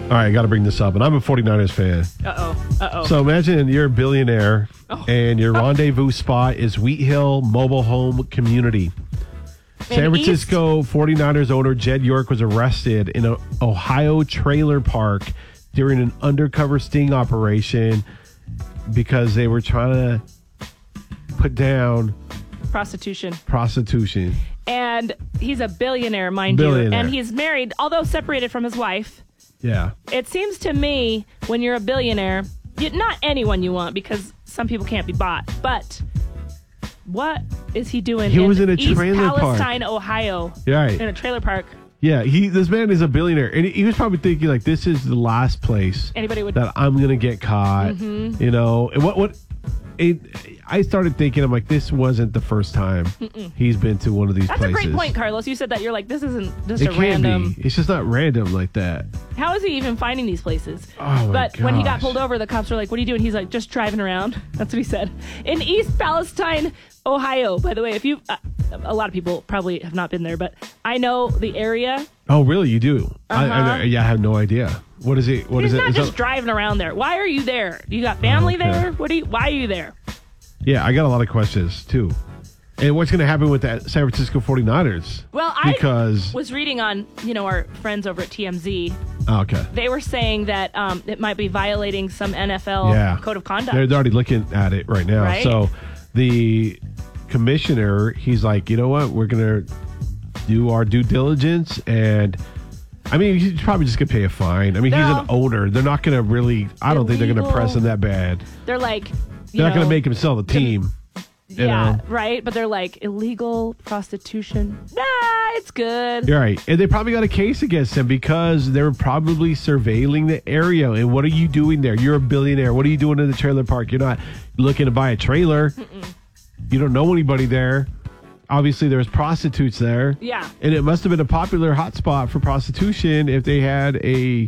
All right, I got to bring this up, and I'm a 49ers fan. Uh-oh. So imagine you're a billionaire, and your rendezvous spot is Wheat Hill Mobile Home Community. San Francisco 49ers owner Jed York was arrested in an Ohio trailer park during an undercover sting operation because they were trying to put down prostitution. And he's a billionaire, mind you. And he's married, although separated from his wife. Yeah. It seems to me when you're a billionaire, not anyone you want because some people can't be bought, but what is he doing in a East trailer Palestine, park. Ohio? Right. In a trailer park. Yeah, this man is a billionaire. And he was probably thinking, like, this is the last place that I'm going to get caught. Mm-hmm. You know, and I started thinking, I'm like, this wasn't the first time he's been to one of these places. That's a great point, Carlos. You said that. You're like, this isn't just it a random. Be. It's just not random like that. How is he even finding these places? Oh, my But when he got gosh. pulled over, the cops were like, what are you doing? He's like, just driving around. That's what he said. In East Palestine, Ohio. By the way, if you, a lot of people probably have not been there, but I know the area. Oh, really? You do? Uh-huh. I have no idea. What is it? He's not just driving around there. Why are you there? You got family there? Why are you there? Yeah, I got a lot of questions, too. And what's going to happen with that San Francisco 49ers? Well, I was reading on, our friends over at TMZ. Oh, okay. They were saying that it might be violating some NFL code of conduct. They're already looking at it right now. Right? So the commissioner, he's like, you know what? We're going to do our due diligence. And, I mean, he's probably just going to pay a fine. I mean, he's an owner. They're not going to really, I don't think they're going to press him that bad. They're like, they're not going to make him sell the team. Yeah, right. But they're like, illegal prostitution. Nah, it's good. You're right. And they probably got a case against him because they were probably surveilling the area. And what are you doing there? You're a billionaire. What are you doing in the trailer park? You're not looking to buy a trailer. You don't know anybody there. Obviously, there's prostitutes there. Yeah. And it must have been a popular hotspot for prostitution if they had a...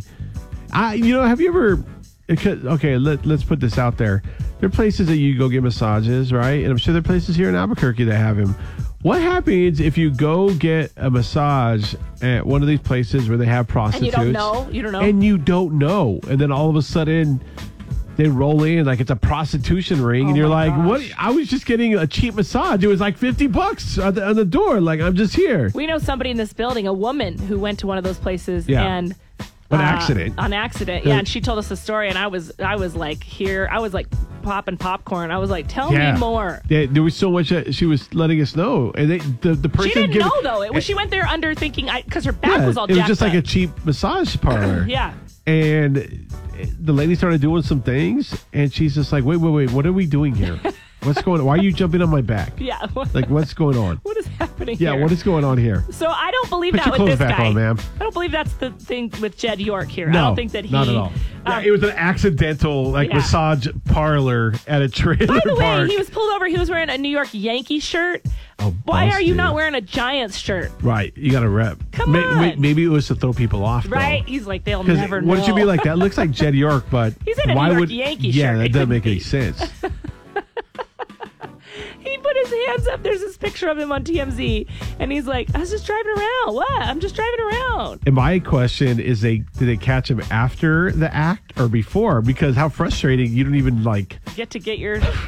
have you ever... Okay, let's put this out there. There are places that you go get massages, right? And I'm sure there are places here in Albuquerque that have them. What happens if you go get a massage at one of these places where they have prostitutes? And you don't know? You don't know? And you don't know. And then all of a sudden, they roll in like it's a prostitution ring. And you're like, what? I was just getting a cheap massage. It was like $50 on the door. Like, I'm just here. We know somebody in this building, a woman who went to one of those places and... On accident. Yeah, and she told us the story, and I was like, I was like popping popcorn. I was like, tell me more. Yeah, there was so much that she was letting us know, and the person she didn't know though. She went there under thinking because her back was all jacked up. It was just like a cheap massage parlor. Yeah, and the lady started doing some things, and she's just like, wait, what are we doing here? What's going on? Why are you jumping on my back? Yeah. Like, what's going on? What is happening here? Yeah, what is going on here? So I don't believe Put that your with clothes this back guy. On, ma'am. I don't believe that's the thing with Jed York here. No, I don't think that he... not at all. It was an accidental massage parlor at a trailer park. By the way, he was pulled over. He was wearing a New York Yankees shirt. Oh, why are you not wearing a Giants shirt? Right. You got to rep. Come on. Maybe it was to throw people off, right? Though. He's like, they'll never know. Wouldn't you be like, that looks like Jed York, but he's in a New York Yankees shirt. Yeah, that doesn't make any sense. He put his hands up. There's this picture of him on TMZ, and he's like, I was just driving around. What? I'm just driving around. And my question is, did they catch him after the act or before? Because how frustrating, you don't even get your